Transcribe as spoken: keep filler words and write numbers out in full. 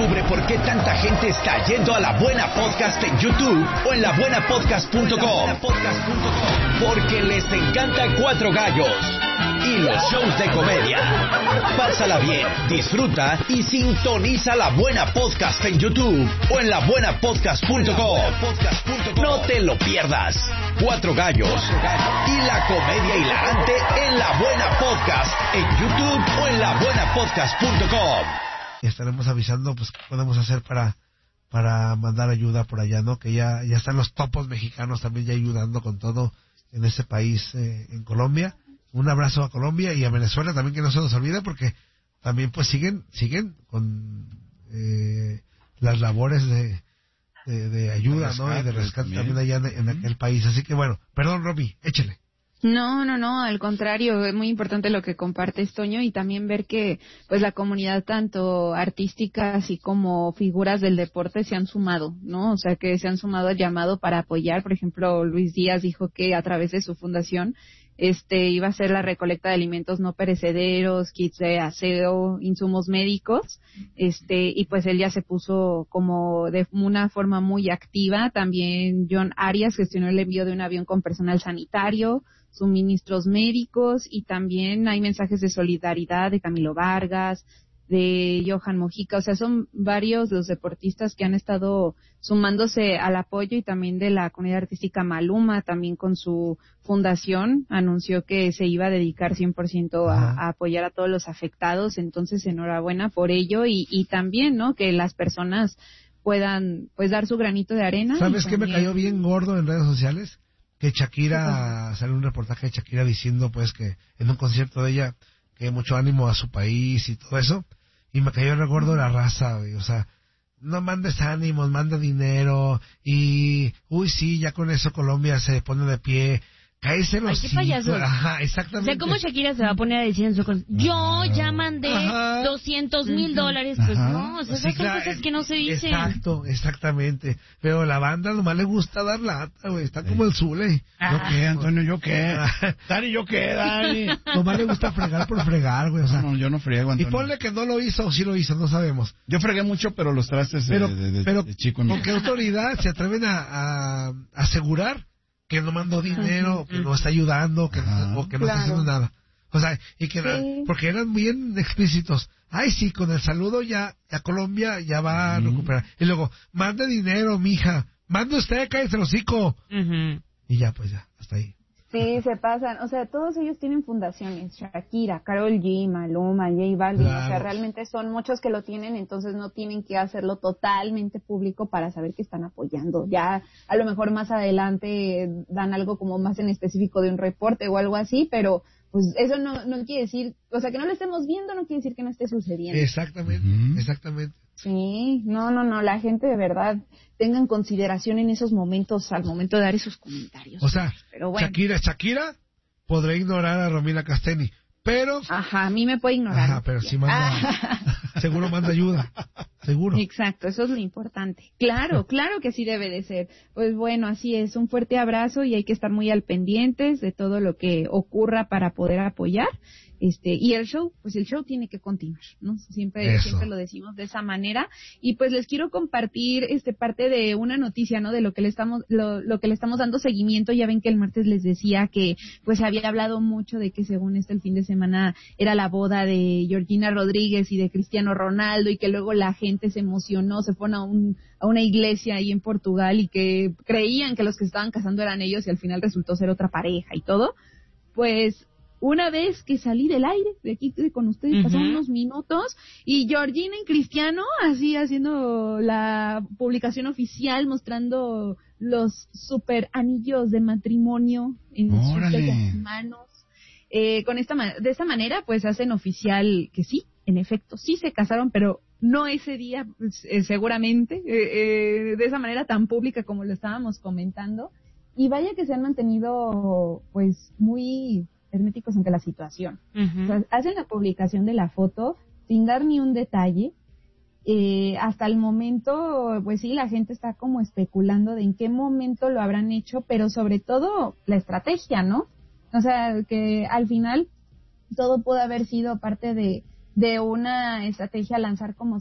Descubre por qué tanta gente está yendo a La Buena Podcast en YouTube o en la buena podcast punto com. Porque les encanta Cuatro Gallos y los shows de comedia. Pásala bien, disfruta y sintoniza La Buena Podcast en YouTube o en la buena podcast punto com. No te lo pierdas. Cuatro Gallos y la comedia hilarante en La Buena Podcast en YouTube o en la buena podcast punto com. Y estaremos avisando pues qué podemos hacer para para mandar ayuda por allá, ¿no? Que ya ya están los topos mexicanos también ya ayudando con todo en ese país, eh, en Colombia. Un abrazo a Colombia y a Venezuela también, que no se nos olvide, porque también pues siguen siguen con eh, las labores de de, de ayuda, de ¿no? Y de rescate también, también allá en, en aquel país. Así que bueno, perdón, Romy, échale. No, no, no, al contrario, es muy importante lo que compartes, Toño, y también ver que pues la comunidad tanto artística así como figuras del deporte se han sumado, ¿no? O sea, que se han sumado al llamado para apoyar. Por ejemplo, Luis Díaz dijo que a través de su fundación este iba a ser la recolecta de alimentos no perecederos, kits de aseo, insumos médicos, este y pues él ya se puso como de una forma muy activa. También John Arias gestionó el envío de un avión con personal sanitario, suministros médicos, y también hay mensajes de solidaridad de Camilo Vargas, de Johan Mojica. O sea, son varios los deportistas que han estado sumándose al apoyo, y también de la comunidad artística. Maluma también con su fundación anunció que se iba a dedicar cien por ciento a, a apoyar a todos los afectados. Entonces, enhorabuena por ello, y, y también, ¿no?, que las personas puedan pues dar su granito de arena. ¿Sabes qué también... me cayó bien gordo en redes sociales? Que Shakira, salió un reportaje de Shakira diciendo pues que en un concierto de ella que mucho ánimo a su país y todo eso, y me cayó el gordo de la raza, güey. O sea, no mandes ánimos, manda dinero, y uy sí, ya con eso Colombia se pone de pie. Cállese los hijos. Ajá, exactamente. O sea, ¿cómo Shakira se va a poner a decir en su concierto, yo ya mandé doscientos mil dólares? Pues ajá. No, o sea, esas sí, son claro, cosas que no se dicen. Exacto, exactamente. Pero la banda nomás le gusta dar lata, güey. Está como el Zule. Ah. ¿Yo qué, Antonio? ¿Yo qué? Dani, ¿yo qué, Dani? Nomás le gusta fregar por fregar, güey. O sea, no, no, yo no friego, Antonio. Y ponle que no lo hizo o sí lo hizo, no sabemos. Yo fregué mucho, pero los trastes pero, de, de, pero, de chico. ¿con qué autoridad se atreven a, a asegurar que no mandó dinero, que no está ayudando, que no, o que no claro. está haciendo nada? O sea, y que sí. Porque eran bien explícitos. Ay, sí, con el saludo ya a Colombia ya va a recuperar. Y luego, mande dinero, mija. Mande usted, cállese el hocico. Uh-huh. Y ya, pues ya, hasta ahí. Sí, se pasan. O sea, todos ellos tienen fundaciones. Shakira, Karol G, Maluma, J Balvin. Claro. O sea, realmente son muchos que lo tienen, entonces no tienen que hacerlo totalmente público para saber que están apoyando. Ya, a lo mejor más adelante dan algo como más en específico de un reporte o algo así, pero pues eso no, no quiere decir, o sea, que no lo estemos viendo no quiere decir que no esté sucediendo. Exactamente, uh-huh. exactamente. Sí, no, no, no, la gente de verdad tengan consideración en esos momentos, al momento de dar esos comentarios. O sea, pero bueno. Shakira, Shakira podré ignorar a Romina Casteni, pero... Ajá, a mí me puede ignorar. Ajá, pero sí manda, ah. seguro manda ayuda, seguro. Exacto, eso es lo importante. Claro, claro que sí debe de ser. Pues bueno, así es, un fuerte abrazo, y hay que estar muy al pendientes de todo lo que ocurra para poder apoyar. Este, y el show, pues el show tiene que continuar, ¿no? Siempre, Eso. siempre lo decimos de esa manera. Y pues les quiero compartir, este, parte de una noticia, ¿no? De lo que le estamos, lo, lo que le estamos dando seguimiento. Ya ven que el martes les decía que, pues había hablado mucho de que según este el fin de semana era la boda de Georgina Rodríguez y de Cristiano Ronaldo, y que luego la gente se emocionó, se fueron a un, a una iglesia ahí en Portugal, y que creían que los que estaban casando eran ellos, y al final resultó ser otra pareja y todo. Pues, una vez que salí del aire, de aquí con ustedes, uh-huh. pasaron unos minutos, y Georgina y Cristiano, así haciendo la publicación oficial, mostrando los super anillos de matrimonio en ¡Órale! sus manos. Eh, con esta de esta manera, pues hacen oficial que sí, en efecto, sí se casaron, pero no ese día, pues, eh, seguramente, eh, eh, de esa manera tan pública como lo estábamos comentando. Y vaya que se han mantenido, pues, muy herméticos ante la situación. Uh-huh. O sea, hacen la publicación de la foto sin dar ni un detalle. Eh, hasta el momento, pues sí, la gente está como especulando de en qué momento lo habrán hecho, pero sobre todo la estrategia, ¿no? O sea, que al final todo pudo haber sido parte de, de una estrategia lanzar como